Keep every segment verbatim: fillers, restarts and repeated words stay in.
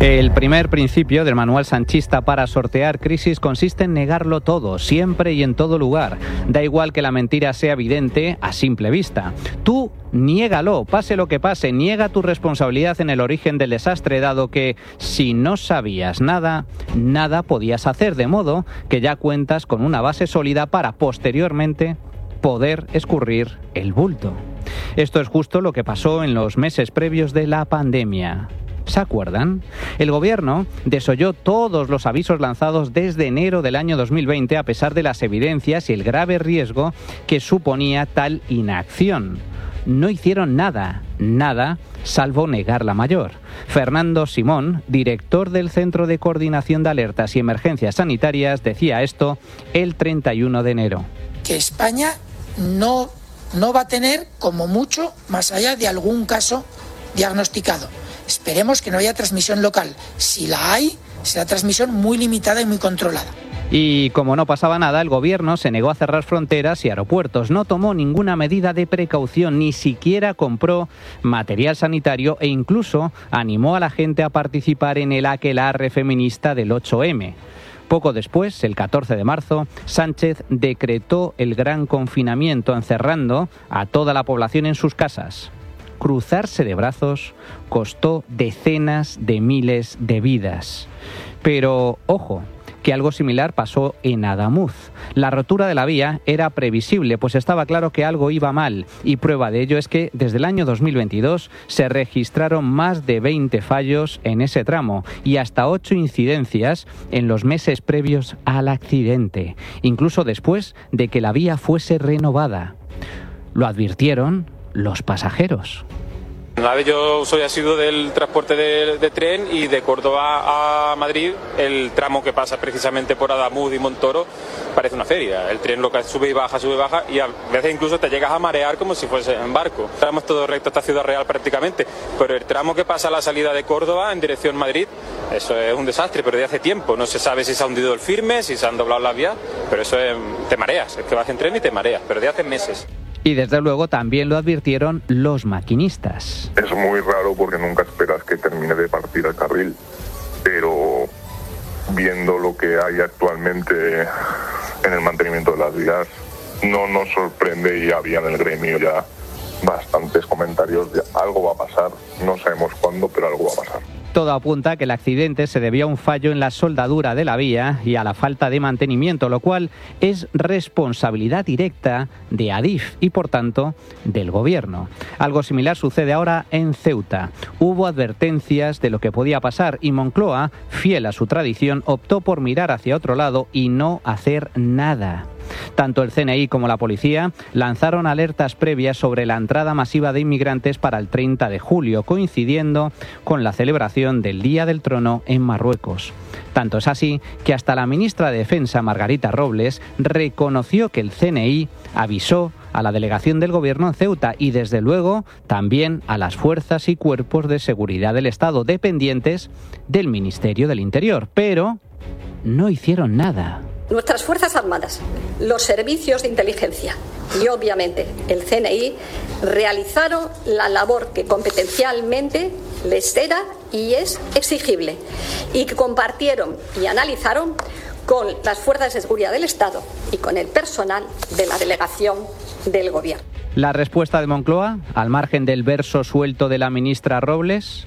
El primer principio del manual sanchista para sortear crisis consiste en negarlo todo, siempre y en todo lugar. Da igual que la mentira sea evidente a simple vista. Tú niégalo, pase lo que pase, niega tu responsabilidad en el origen del desastre, dado que si no sabías nada, nada podías hacer, de modo que ya cuentas con una base sólida para posteriormente poder escurrir el bulto. Esto es justo lo que pasó en los meses previos de la pandemia. ¿Se acuerdan? El gobierno desoyó todos los avisos lanzados desde enero del año dos mil veinte a pesar de las evidencias y el grave riesgo que suponía tal inacción. No hicieron nada, nada, salvo negar la mayor. Fernando Simón, director del Centro de Coordinación de Alertas y Emergencias Sanitarias, decía esto el treinta y uno de enero. Que España no, no va a tener, como mucho, más allá de algún caso diagnosticado. Esperemos que no haya transmisión local. Si la hay, será transmisión muy limitada y muy controlada. Y como no pasaba nada, el gobierno se negó a cerrar fronteras y aeropuertos. No tomó ninguna medida de precaución, ni siquiera compró material sanitario e incluso animó a la gente a participar en el aquelarre feminista del ocho eme. Poco después, el catorce de marzo, Sánchez decretó el gran confinamiento, encerrando a toda la población en sus casas. Cruzarse de brazos costó decenas de miles de vidas. Pero, ojo, que algo similar pasó en Adamuz. La rotura de la vía era previsible, pues estaba claro que algo iba mal, y prueba de ello es que desde el año dos mil veintidós se registraron más de veinte fallos en ese tramo y hasta ocho incidencias en los meses previos al accidente, incluso después de que la vía fuese renovada. Lo advirtieron los pasajeros. Una vez yo soy asiduo del transporte de, de tren y de Córdoba a Madrid, el tramo que pasa precisamente por Adamuz y Montoro parece una feria. El tren lo que sube y baja, sube y baja y a veces incluso te llegas a marear como si fuese en barco. El tramo es todo recto hasta Ciudad Real prácticamente, pero el tramo que pasa a la salida de Córdoba en dirección Madrid, eso es un desastre, pero de hace tiempo. No se sabe si se ha hundido el firme, si se han doblado las vías, pero eso es, te mareas, es que vas en tren y te mareas, pero de hace meses. Y desde luego también lo advirtieron los maquinistas. Es muy raro porque nunca esperas que termine de partir el carril, pero viendo lo que hay actualmente en el mantenimiento de las vías, no nos sorprende y había en el gremio ya bastantes comentarios de algo va a pasar, no sabemos cuándo, pero algo va a pasar. Todo apunta a que el accidente se debió a un fallo en la soldadura de la vía y a la falta de mantenimiento, lo cual es responsabilidad directa de Adif y, por tanto, del Gobierno. Algo similar sucede ahora en Ceuta. Hubo advertencias de lo que podía pasar y Moncloa, fiel a su tradición, optó por mirar hacia otro lado y no hacer nada. Tanto el ce ene i como la policía lanzaron alertas previas sobre la entrada masiva de inmigrantes para el treinta de julio, coincidiendo con la celebración del Día del Trono en Marruecos. Tanto es así que hasta la ministra de Defensa, Margarita Robles, reconoció que el ce ene i avisó a la delegación del Gobierno en Ceuta y, desde luego, también a las fuerzas y cuerpos de seguridad del Estado dependientes del Ministerio del Interior. Pero no hicieron nada. Nuestras Fuerzas Armadas, los servicios de inteligencia y, obviamente, el ce ene i realizaron la labor que competencialmente les era y es exigible y que compartieron y analizaron con las fuerzas de seguridad del Estado y con el personal de la delegación del Gobierno. La respuesta de Moncloa, al margen del verso suelto de la ministra Robles: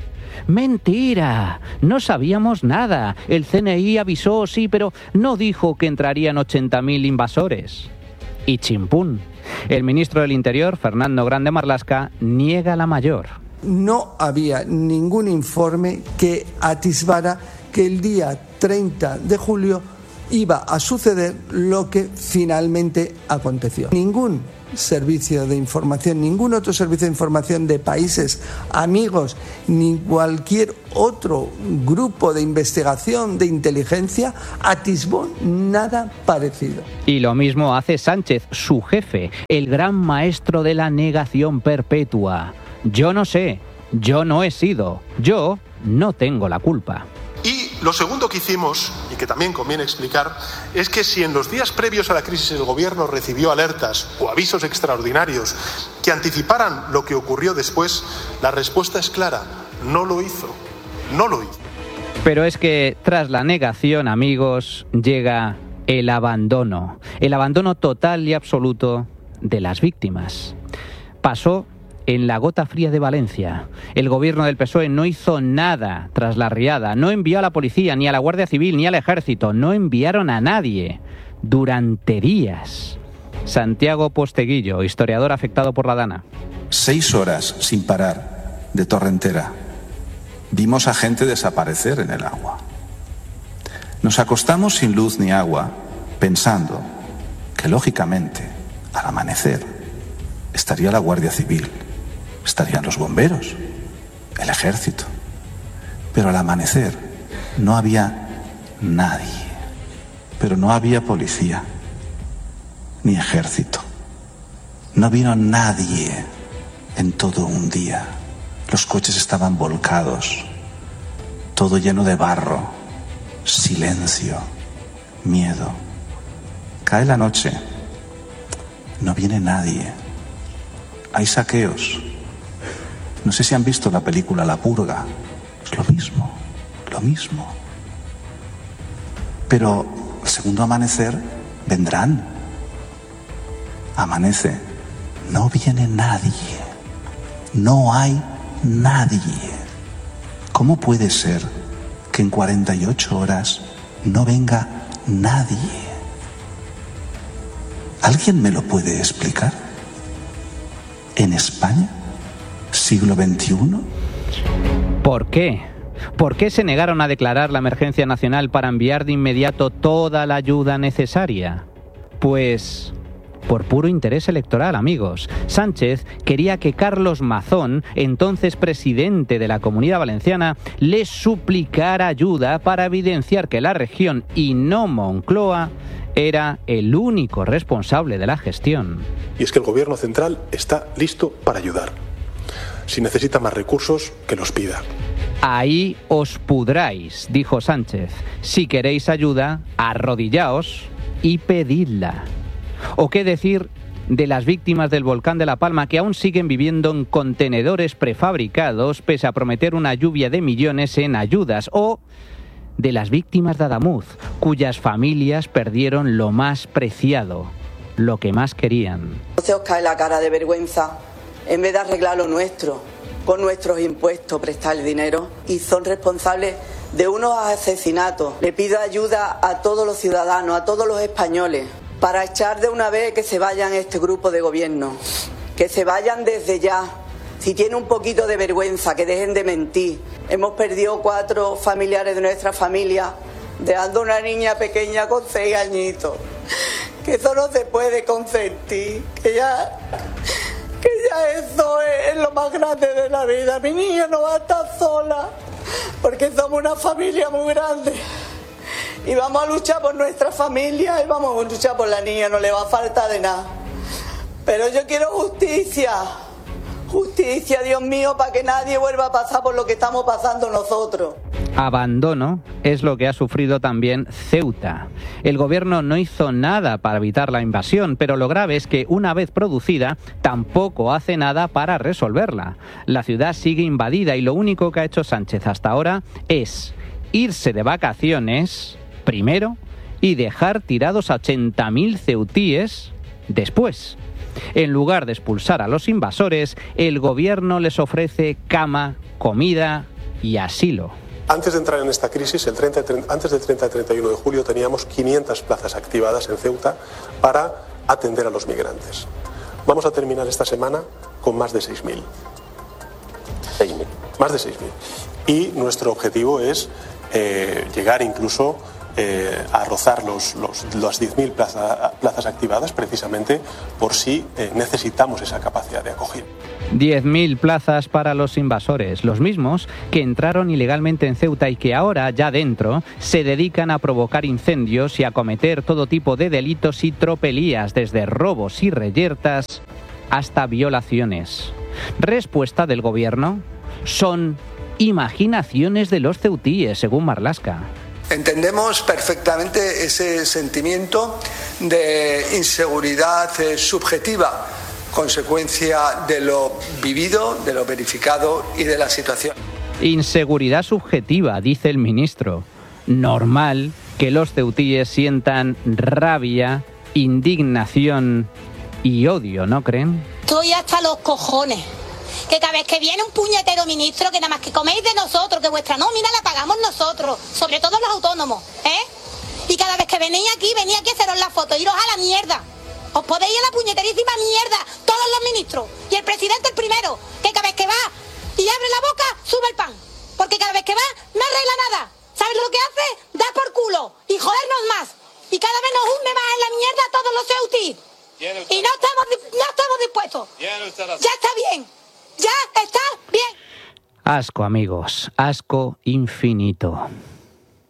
¡mentira! No sabíamos nada. El ce ene i avisó, sí, pero no dijo que entrarían ochenta mil invasores. Y chimpún. El ministro del Interior, Fernando Grande Marlaska, niega la mayor. No había ningún informe que atisbara que el día treinta de julio iba a suceder lo que finalmente aconteció. Ningún servicio de información, ningún otro servicio de información de países amigos, ni cualquier otro grupo de investigación de inteligencia atisbó nada parecido. Y lo mismo hace Sánchez, su jefe, el gran maestro de la negación perpetua. Yo no sé, yo no he sido, yo no tengo la culpa. Y lo segundo que hicimos, y que también conviene explicar, es que si en los días previos a la crisis el Gobierno recibió alertas o avisos extraordinarios que anticiparan lo que ocurrió después, la respuesta es clara: no lo hizo, no lo hizo. Pero es que tras la negación, amigos, llega el abandono. El abandono total y absoluto de las víctimas. Pasó en la Gota Fría de Valencia. El gobierno del P S O E no hizo nada tras la riada. No envió a la policía, ni a la Guardia Civil, ni al Ejército. No enviaron a nadie durante días. Santiago Posteguillo, historiador afectado por la Dana. Seis horas sin parar de torrentera. Vimos a gente desaparecer en el agua. Nos acostamos sin luz ni agua, pensando que, lógicamente, al amanecer, estaría la Guardia Civil, estarían los bomberos, el Ejército. Pero al amanecer no había nadie. Pero no había policía, ni ejército. No vino nadie en todo un día. Los coches estaban volcados, todo lleno de barro, silencio, miedo. Cae la noche, no viene nadie. Hay saqueos. No sé si han visto la película La Purga. Es lo mismo, lo mismo. Pero el segundo amanecer vendrán. Amanece, no viene nadie. No hay nadie. ¿Cómo puede ser que en cuarenta y ocho horas no venga nadie? ¿Alguien me lo puede explicar? ¿En España? ¿Siglo veintiuno? ¿Por qué? ¿Por qué se negaron a declarar la emergencia nacional para enviar de inmediato toda la ayuda necesaria? Pues por puro interés electoral, amigos. Sánchez quería que Carlos Mazón, entonces presidente de la Comunidad Valenciana, le suplicara ayuda para evidenciar que la región, y no Moncloa, era el único responsable de la gestión. Y es que el gobierno central está listo para ayudar. Si necesita más recursos, que los pida. Ahí os pudráis, dijo Sánchez. Si queréis ayuda, arrodillaos y pedidla. ¿O qué decir de las víctimas del volcán de La Palma, que aún siguen viviendo en contenedores prefabricados pese a prometer una lluvia de millones en ayudas? ¿O de las víctimas de Adamuz, cuyas familias perdieron lo más preciado, lo que más querían? Se os cae la cara de vergüenza. En vez de arreglar lo nuestro, con nuestros impuestos, prestar el dinero, y son responsables de unos asesinatos. Le pido ayuda a todos los ciudadanos, a todos los españoles, para echar de una vez que se vayan este grupo de gobierno, que se vayan desde ya. Si tiene un poquito de vergüenza, que dejen de mentir. Hemos perdido cuatro familiares de nuestra familia, dejando una niña pequeña con seis añitos. Que eso no se puede consentir, que ya, que ya eso es lo más grande de la vida. Mi niña no va a estar sola, porque somos una familia muy grande. Y vamos a luchar por nuestra familia y vamos a luchar por la niña, no le va a faltar de nada. Pero yo quiero justicia, justicia, Dios mío, para que nadie vuelva a pasar por lo que estamos pasando nosotros. Abandono es lo que ha sufrido también Ceuta. El gobierno no hizo nada para evitar la invasión, pero lo grave es que una vez producida, tampoco hace nada para resolverla. La ciudad sigue invadida y lo único que ha hecho Sánchez hasta ahora es irse de vacaciones primero y dejar tirados a ochenta mil ceutíes después. En lugar de expulsar a los invasores, el gobierno les ofrece cama, comida y asilo. Antes de entrar en esta crisis, el treinta, antes del treinta y treinta y uno de julio, teníamos quinientas plazas activadas en Ceuta para atender a los migrantes. Vamos a terminar esta semana con más de seis mil. Más de seis mil. Y nuestro objetivo es eh, llegar incluso eh, a rozar los, los, las diez mil plaza, plazas activadas, precisamente por si eh, necesitamos esa capacidad de acogida. diez mil plazas para los invasores, los mismos que entraron ilegalmente en Ceuta y que ahora, ya dentro, se dedican a provocar incendios y a cometer todo tipo de delitos y tropelías, desde robos y reyertas hasta violaciones. Respuesta del gobierno: son imaginaciones de los ceutíes, según Marlaska. Entendemos perfectamente ese sentimiento de inseguridad eh, subjetiva, consecuencia de lo vivido, de lo verificado y de la situación. Inseguridad subjetiva, dice el ministro. Normal que los ceutíes sientan rabia, indignación y odio, ¿no creen? Estoy hasta los cojones. Que cada vez que viene un puñetero ministro, que nada más que coméis de nosotros, que vuestra nómina la pagamos nosotros, sobre todo los autónomos, ¿eh? Y cada vez que venís aquí, venís aquí a haceros la foto, iros a la mierda. Os podéis ir a la puñeterísima mierda, todos los ministros. Y el presidente el primero, que cada vez que va y abre la boca, sube el pan. Porque cada vez que va, no arregla nada. ¿Sabes lo que hace? Da por culo y jodernos más. Y cada vez nos hunde más en la mierda a todos los ceutis. Y no estamos, no estamos dispuestos. Ya está bien. Ya está bien. Asco, amigos. Asco infinito.